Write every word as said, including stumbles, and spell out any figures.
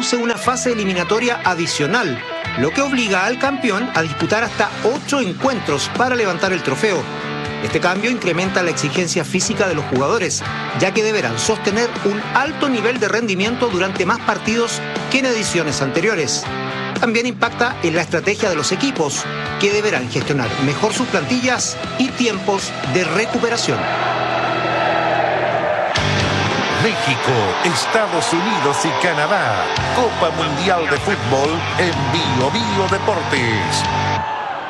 introduce una fase eliminatoria adicional, lo que obliga al campeón a disputar hasta ocho encuentros para levantar el trofeo. Este cambio incrementa la exigencia física de los jugadores, ya que deberán sostener un alto nivel de rendimiento durante más partidos que en ediciones anteriores. También impacta en la estrategia de los equipos, que deberán gestionar mejor sus plantillas y tiempos de recuperación. México, Estados Unidos y Canadá. Copa Mundial de Fútbol en Bio Bio Deportes.